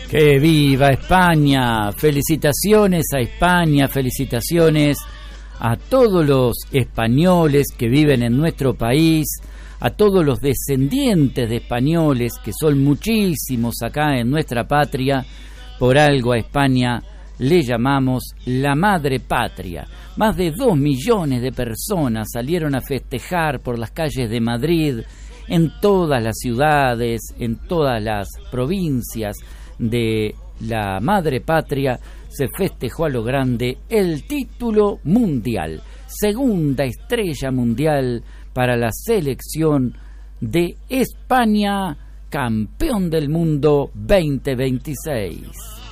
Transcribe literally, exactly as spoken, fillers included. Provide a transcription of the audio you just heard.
¡Que viva España! Felicitaciones a España, felicitaciones a todos los españoles que viven en nuestro país, a todos los descendientes de españoles, que son muchísimos acá en nuestra patria. Por algo a España le llamamos la madre patria. Más de dos millones de personas salieron a festejar por las calles de Madrid, en todas las ciudades, en todas las provincias de la madre patria. Se festejó a lo grande el título mundial, segunda estrella mundial para la selección de España, campeón del mundo veinte veintiséis.